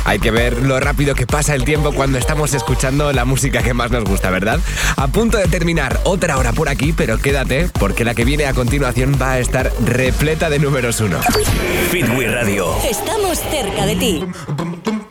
Hay que ver lo rápido que pasa el tiempo cuando estamos escuchando la música que más nos gusta, ¿verdad? A punto de terminar otra hora por aquí, pero quédate, porque la que viene a continuación va a estar repleta de números 1. Hit Radio. Estamos cerca de ti.